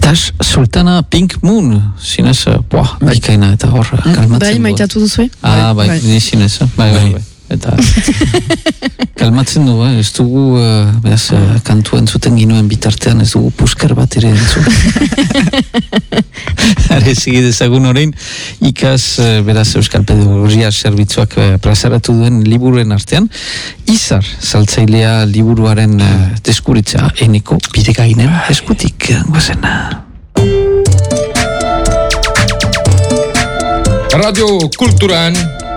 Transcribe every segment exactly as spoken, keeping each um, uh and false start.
Tash Sultana Pink Moon, zinez, boa, bikaina eta hor, kalmatzen. Bai, maitatu duzu, eh? Ah, bai, ni zinez, bai, bai, bai. Eta kalmatzen du, eh? Ez dugu, uh, beraz, uh, kantu entzuten ginuen bitartean, ez dugu puskar bat ere entzuten. Are zigi dezagun orain, ikas, uh, beraz, Euskal Pedagogia Zerbitzuak uh, plazaratu duen liburuen artean, Izar, saltzailea liburuaren uh, deskuritza Eneko Bidegainen eskutik, guazena. Radio Kulturan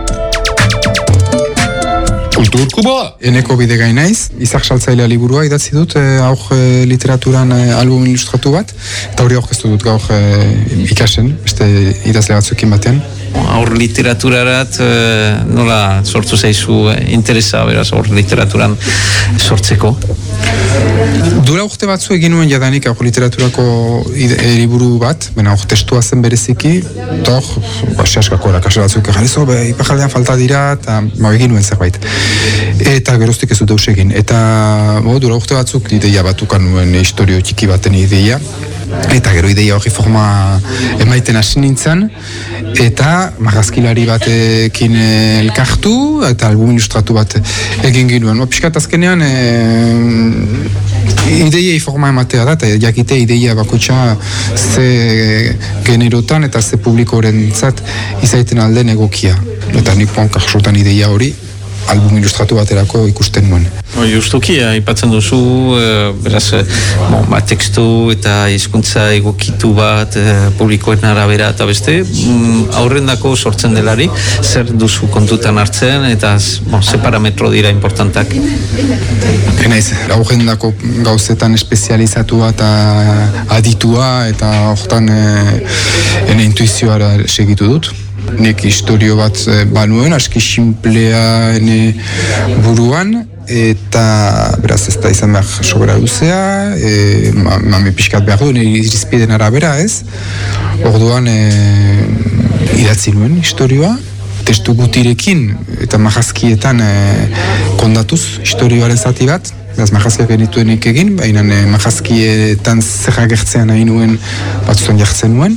Kulturkuba Eneko Bidegain naiz, Izar saltzailea liburua idatzi dut, eh, aur eh, literaturan eh, album ilustratu bat, eta hori aurkeztu dut gaur eh, ikasen, beste idazle batzuekin batean. Aur literaturarat eh, nola sortu zaizu eh, interesa, beraz, aur literaturan sortzeko? Dura urte batzu egin nuen jadanik aur literaturako ide, e, liburu bat, bena aur testua zen bereziki, eta hor, ba, sehaskako erakasle batzuk egarizo, be, ipajaldean falta dira, eta ba, egin nuen zerbait. Eta geroztik ez dut deus egin. Eta bo, dura urte batzuk ideia batukan nuen historio txiki baten ideia, eta gero ideia hori forma emaiten hasi nintzen, eta marrazkilari batekin elkartu, eta album ilustratu bat egin ginuen. Ba, piskat azkenean, e, ideiei forma ematea da, eta jakite ideia bakotxa ze generotan eta ze publikoren zat izaiten alden egokia. Eta nik ponkak sortan ideia hori, album ilustratu baterako ikusten nuen. No, justuki, aipatzen duzu, e, beraz, e, bon, ba, tekstu eta hizkuntza egokitu bat e, publikoen arabera eta beste, mm, aurrendako sortzen delari, zer duzu kontutan hartzen eta bon, ze parametro dira importantak? Enaiz, aurrendako gauzetan espezializatua eta aditua eta hortan e, ene intuizioara segitu dut. Nik historio bat banuen, aski simplea ene buruan, eta beraz ez da izan behar sobera luzea, e, ma, mame pixkat behar du, nire irizpiden arabera ez. Orduan e, idatzi nuen historioa, testu gutirekin eta marrazkietan e, kondatuz historioaren zati bat. Beraz, marrazkiak genituenik egin, baina e, marrazkietan zer agertzean nahi nuen batzutan jartzen nuen.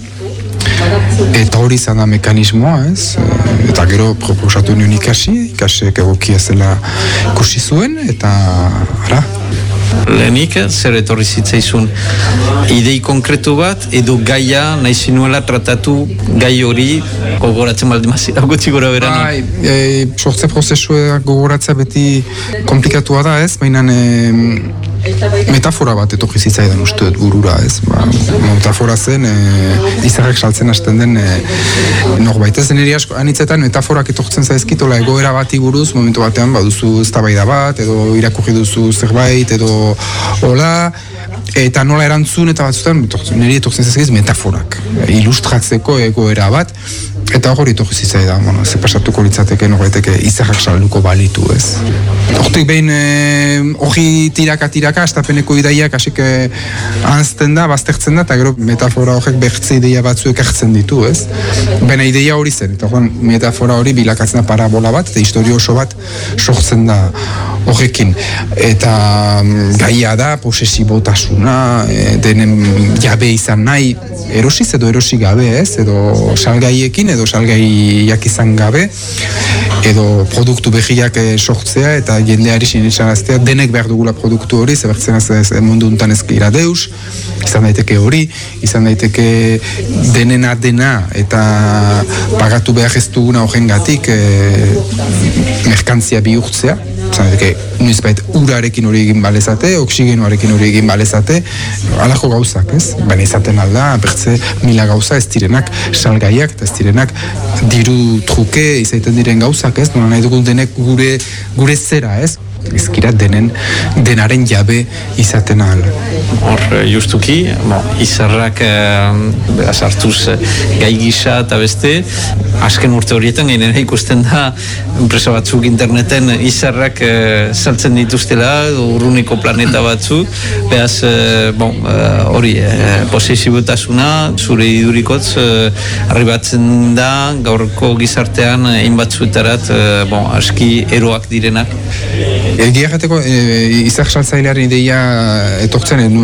Eta hori izan da mekanismoa, ez? Eta gero proposatu nion ikasi, ikasek egokia zela ikusi zuen, eta ara. Lehenik, zer etorri zitzaizun idei konkretu bat, edo gaia nahi zinuela tratatu gai hori gogoratzen baldin mazira, gutxi gora bera no? Bai, e, sortze prozesua gogoratzea beti komplikatua da, ez? Baina e, metafora bat etorri zitzaidan uste dut burura, ez? Ba, metafora zen, e, izarrek saltzen hasten den e, norbait. Ez niri asko, anitzetan metaforak etortzen zaizkitola egoera bati buruz, momentu batean baduzu eztabaida bat, edo irakurri duzu zerbait, edo hola, eta nola erantzun eta batzutan, niri etortzen zaizkiz metaforak, ilustratzeko egoera bat, eta hori etorri zitzaidan, bueno, ze pasatuko litzateke norbaiteke izarrak salduko balitu, ez. Hortik behin hori e, tiraka-tiraka, estapeneko ideiak hasik e, ahazten da, baztertzen da, eta gero metafora horrek bertze ideia batzuek hartzen ditu, ez. Baina ideia hori zen, eta horren metafora hori bilakatzen da parabola bat, eta historio oso bat sortzen da horrekin. Eta gaia da, posesibotasuna, e, denen jabe izan nahi, erosiz edo erosi gabe, ez, edo salgaiekin, edo salgaiak izan gabe, edo produktu behiak sortzea eta jendeari sinetxaraztea, denek behar dugula produktu hori, zebertzen ez mundu untan ezkira deus, izan daiteke hori, izan daiteke denena dena eta pagatu behar ez duguna horrengatik e, merkantzia bihurtzea, izan daiteke nuizbait urarekin hori egin balezate, oksigenoarekin hori egin balezate, alako gauzak, ez? Baina izaten alda, bertze mila gauza ez direnak salgaiak, eta ez direnak diru truke izaiten diren gauzak, ez? Nola nahi dugu denek gure, gure zera, ez? Ezkira denen, denaren jabe izaten ahal. Hor, justuki, bo, izarrak eh, sartuz gai gisa eta beste, azken urte horietan gainera ikusten da enpresa batzuk interneten izarrak eh, saltzen dituztela, urruneko planeta batzuk, behaz, eh, bon, eh, hori, eh, posesibotasuna, zure idurikotz, eh, arribatzen da, gaurko gizartean egin batzuetarat, eh, bon, aski eroak direnak. Egia jateko, e, izar saltzailearen ideia etortzen nuen bat ere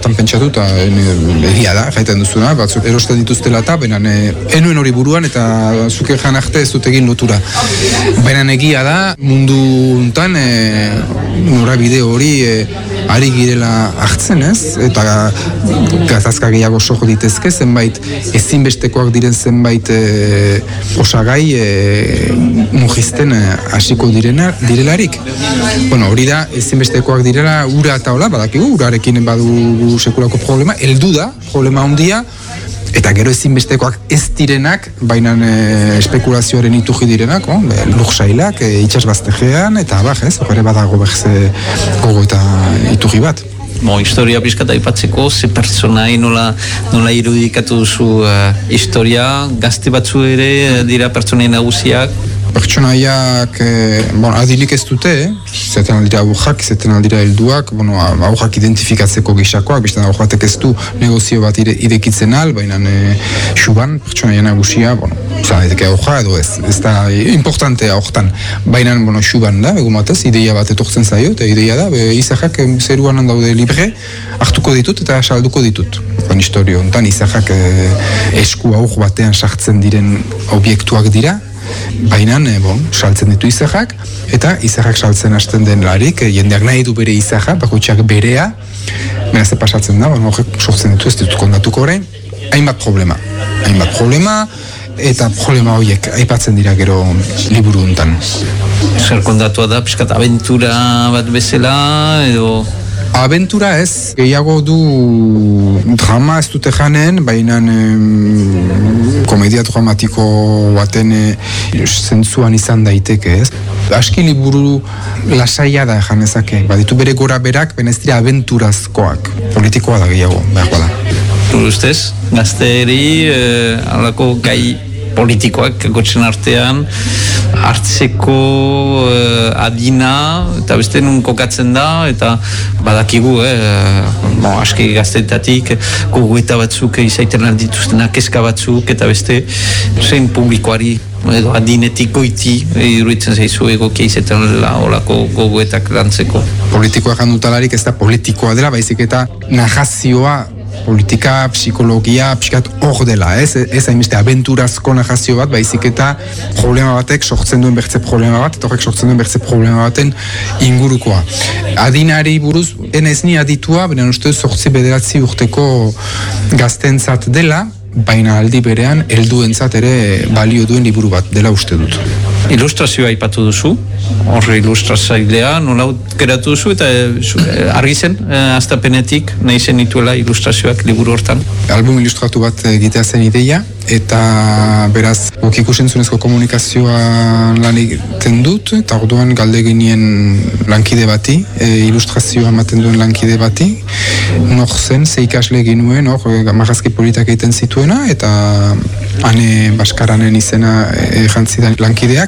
hortan pentsatu, eta egia da, jaiten duzuna, batzuk erosten dituztela eta, benan, enuen hori buruan, eta zuke jan arte ez dut egin lotura. Benan egia da, mundu untan, e, norabide hori e, ari girela hartzen, ez? Eta gatazka gehiago sojo ditezke, zenbait ezinbestekoak diren zenbait e, osagai e, mugizten hasiko direna direlarik. Bueno, hori da ezinbestekoak direla ura eta hola, badakigu, urarekin badu sekulako problema, heldu da, problema handia, eta gero ezinbestekoak ez direnak, baina e, espekulazioaren ituji direnak, oh, lursailak, e, itxasbaztegean, eta abar, ez, hori badago berze gogo eta ituji bat. Mo, historia pixkat aipatzeko, ze pertsonai nola, nola irudikatu duzu uh, historia, gazte batzu ere dira pertsonai nagusiak? Pertsonaiak, eh, bon, adilik ez dute, eh? Zeten aldira aurrak, zeten aldira helduak, bueno, aurrak identifikatzeko gisakoak, bizten aurratek ez du negozio bat ire, irekitzen al, baina e, xuban, pertsonaia nagusia, bueno, zan daiteke aurra edo ez, ez da importantea hortan, baina, bueno, xuban da, egun batez, ideia bat etortzen zaio, eta ideia da, be, izahak zeruan handaude libre, hartuko ditut eta salduko ditut. Ban historio hontan, izahak e, esku aur batean sartzen diren obiektuak dira, baina, bon, saltzen ditu izahak, eta izahak saltzen hasten den larik, jendeak nahi du bere izaha, bakoitzak berea, beraz ze pasatzen da, bon, horrek sortzen ditu, ez ditut kondatuko orain, hainbat problema, hainbat problema, eta problema horiek aipatzen dira gero liburu hontan. Zer kondatua da, pixkat abentura bat bezala, edo... Abentura ez, gehiago du drama ez dute janen, baina em, komedia dramatiko baten e, zentzuan izan daiteke ez. Aski liburu lasaia da janezake, baditu bere gora berak, baina ez dira abenturazkoak, politikoa da gehiago, behar bada. Ustez, gazteri, eh, alako gai politikoak gotzen artean hartzeko eh, adina eta beste nun kokatzen da eta badakigu eh, bo, aski gaztetatik gogoeta batzuk izaiten aldituztenak kezka batzuk eta beste zein publikoari edo adinetik goiti iruditzen zaizu egokia izaten olako gogoetak lantzeko. Politikoa jandutalarik ez da politikoa dela, baizik eta narrazioa politika, psikologia, psikat hor dela, ez? Ez hainbeste abenturazko narrazio bat, baizik eta problema batek sortzen duen bertze problema bat, eta horrek sortzen duen bertze problema baten ingurukoa. Adinari buruz, enez ni aditua, baina uste zortzi bederatzi urteko gaztentzat dela, baina aldi berean helduentzat ere balio duen liburu bat dela uste dut. Ilustrazioa aipatu duzu, horre ilustratzailea, nola geratu duzu eta e, argi zen, e, astapenetik nahi zen ituela ilustrazioak liburu hortan. Album ilustratu bat egitea zen ideia, eta beraz guk ikusentzunezko komunikazioa lan egiten dut, eta orduan galde genien lankide bati, e, ilustrazioa ematen duen lankide bati, nor zen, ze ikasle ginuen, hor, marrazki politak egiten zituena, eta Ane Baskaranen izena e, jantzidan lankideak,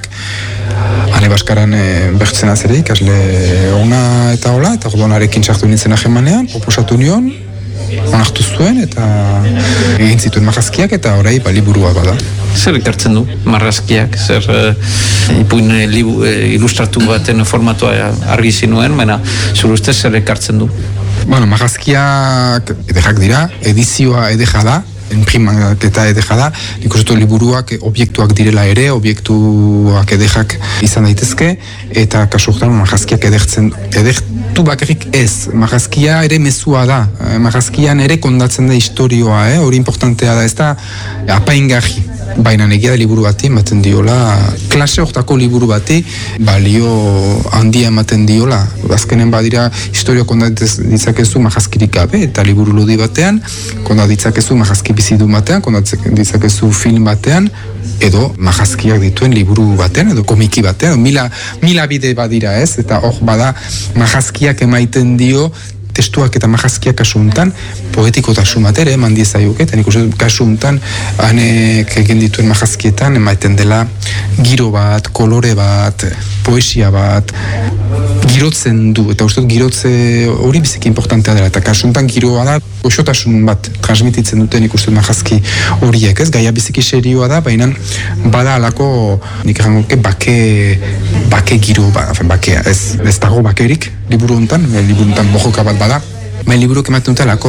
Ane Baskaran e, bertzen azere ikasle ona eta hola, eta orduan arekin sartu nintzen ahemanean, proposatu nion, onartu zuen eta egin zituen marrazkiak eta orai baliburua bada. Zer ekartzen du marrazkiak, zer uh, ipuin libu, uh, ilustratu baten formatua argi zinuen, baina zure ustez zer ekartzen du? Bueno, marrazkiak edejak dira, edizioa edeja da, enprimak eta edeja da, nik uste liburuak obiektuak direla ere, obiektuak edejak izan daitezke, eta kasu horretan marrazkiak edektzen, edektu bakarrik ez, marrazkia ere mezua da, marrazkian ere kondatzen da historioa, eh? Hori importantea da, ez da apaingarri. Baina egia da liburu bati ematen diola, klase hortako liburu bati balio handia ematen diola. Azkenen badira historio kondat ditzakezu marrazkirik gabe, eta liburu lodi batean, kondat ditzakezu marrazki bizidu batean, kondat ditzakezu film batean, edo marrazkiak dituen liburu batean, edo komiki batean, mila, mila bide badira ez, eta hor bada marrazkiak emaiten dio, testuak eta marrazkiak kasu untan, poetikotasun bat ere, eman diezaiuk, eta nik uste kasu untan, hanek egin dituen marrazkietan, emaiten dela giro bat, kolore bat, poesia bat, girotzen du, eta uste dut girotze hori biziki importantea dela, eta kasu untan giroa da, goxotasun bat transmititzen duten ikusten marrazki horiek, ez? Gaia biziki serioa da, baina bada alako, nik errangoke, bake, bake giro, ba, bakea, ez, ez dago bakerik, liburu hontan, liburu hontan bojoka bat bada, baina liburuak ematen dutelako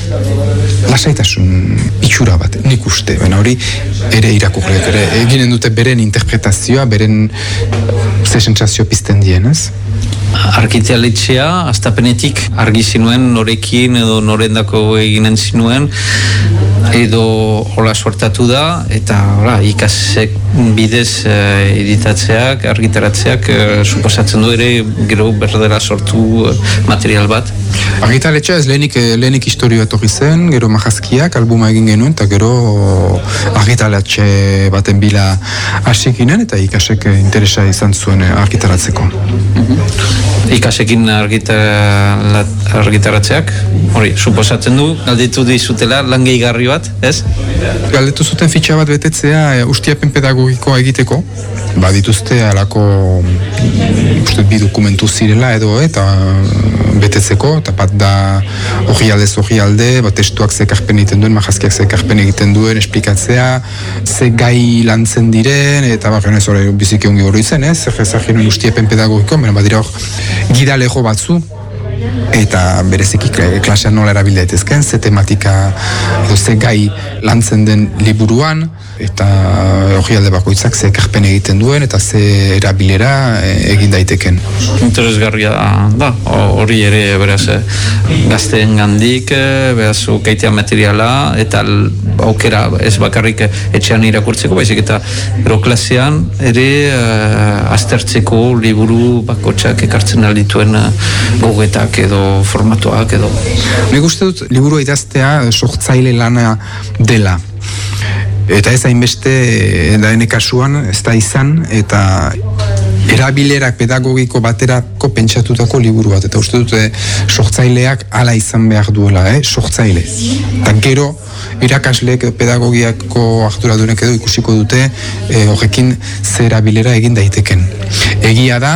lasaitasun itxura bat, nik uste, baina hori ere irakurleak ere eginen dute beren interpretazioa, beren ze sentsazio pizten dien, ez? Argitaletxea, astapenetik argi zinuen norekin edo norendako eginen zinuen, edo hola sortatu da, eta hola, ikasek bidez eh, editatzeak, argitaratzeak eh, suposatzen du ere gero berdela sortu eh, material bat. Argitaletxea ez lehenik, lehenik historioa etorri zen, gero majazkiak, albuma egin genuen, eta gero argitaletxe baten bila hasi ginen, eta ikasek interesa izan zuen argitaratzeko. Ikasekin argitara, argitaratzeak, hori, suposatzen du, galdetu dizutela lan gehigarri bat, ez? Galdetu zuten fitxa bat betetzea ustiapen pedagogikoa egiteko, ba dituzte alako uste bi dokumentu zirela edo eta betetzeko, eta bat da hori aldez hori alde, bat testuak zekarpen egiten duen, majazkiak zekarpen egiten duen, esplikatzea, ze gai lantzen diren, eta bat genez hori biziki ongi hori zen, ez? Zer ezaginen ustiapen pedagogiko, baina badira hor gidalejo batzu, eta bereziki klasean nola erabil daitezken, ze tematika edo ze gai lantzen den liburuan, eta hori alde bakoitzak ze ekarpen egiten duen, eta ze erabilera egin daiteken. Interesgarria da, hori ere beraz gazteen gandik, beraz ukaitea materiala, eta aukera ez bakarrik etxean irakurtzeko, baizik eta ero klasean ere uh, aztertzeko liburu bakotxak ekartzen aldituen uh, gogetak edo formatuak edo. Nik uste dut liburu idaztea sortzaile lana dela. Eta ez hainbeste daene kasuan ez da izan, eta erabilerak pedagogiko baterako pentsatutako liburu bat, eta uste dute sortzaileak hala izan behar duela, eh? Sortzaile. Eta gero irakasleek pedagogiako arduradunek edo ikusiko dute eh, horrekin ze erabilera egin daiteken. Egia da,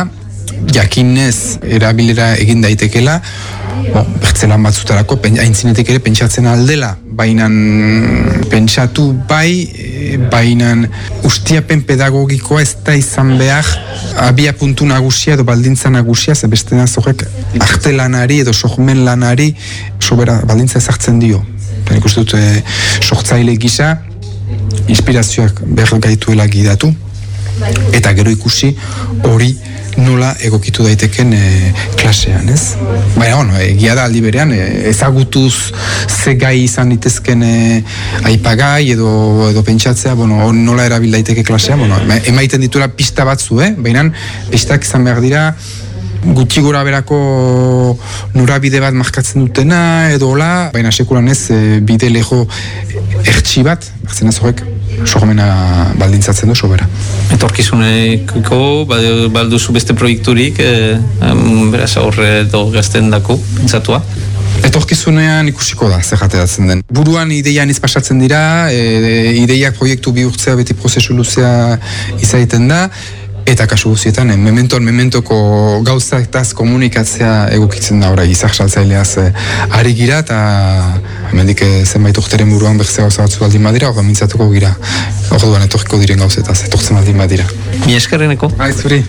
jakinez erabilera egin daitekela, bo, bertzelan batzutarako aintzinetik ere pentsatzen aldela, bainan pentsatu bai, bainan ustiapen pedagogikoa ez da izan behar abia puntu nagusia edo baldintza nagusia, ze beste nazorek arte lanari edo sohmen lanari sobera baldintza ezartzen dio. Nik uste dut e, sortzaile gisa inspirazioak behar gaituela gidatu, eta gero ikusi hori nola egokitu daiteken e, klasean, ez? Baina, bueno, egia da aldi berean, e, ezagutuz ze gai izan ditezken e, aipagai edo, edo pentsatzea, bueno, nola erabil daiteke klasean, bueno, emaiten dituela pista batzu, eh? Baina, pistak izan behar dira, gutxi gora berako norabide bat markatzen dutena, edo hola, baina sekulan ez, e, bide leho ertsi bat, bertzen ez horrek, sormena baldintzatzen du sobera. Etorkizuneko balduzu beste proiekturik, eh, beraz aurre edo gazten dako, pentsatua? Etorkizunean ikusiko da, zer jateratzen den. Buruan ideian izpasatzen dira, e, ideiak proiektu bihurtzea beti prozesu luzea izaiten da, eta kasu guztietan, mementoan mementoko gauzataz komunikatzea egokitzen da, orai, izak saltzaileaz eh, ari gira, eta hemendik eh, zenbait urteren buruan behze gauza batzu baldin badira, hor mintzatuko gira, orduan etorriko diren gauzetaz, etortzen baldin badira. Mi eskerreneko. Bai, zuri.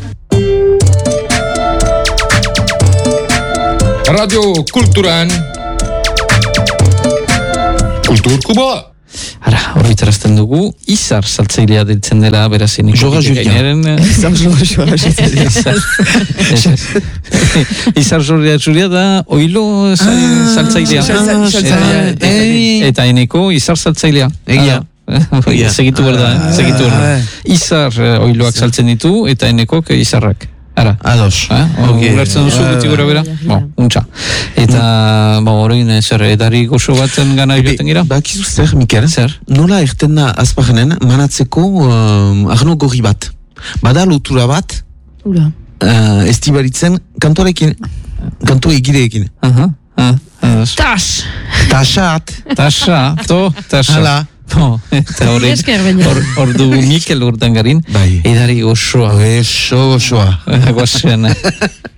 Radio Kulturan Kulturkuba. Ara, horritarazten dugu, Izar saltzailea ditzen dela, berazien Jora Julien. Izar Jora Julien. Izar Jora Julien da, oilo saltzailea. Eta eneko Izar saltzailea. Egia. Segitu berda, segitu berda. Izar oiloak saltzen ditu, eta enekok Izarrak. Ara. Ados. Ulertzen duzu guti gura bera? Bo, untxa. Eta, bo, horrein, zer, edari goxo batzen gana joten gira? Bakizu zer, Mikel? Zer? Nola erten da azpagenen manatzeko um, arno gorri bat. Bada lotura bat, Ura. uh, estibaritzen kantorekin, kanto egireekin. Aha, aha. Tas! Taxat. Taxa, to, taxa. Hala. No, eta horrein, Esker baina. hor, hor du Mikel Urdangarin, Bai. edari goxoa. Eso, osoa. Goxoa.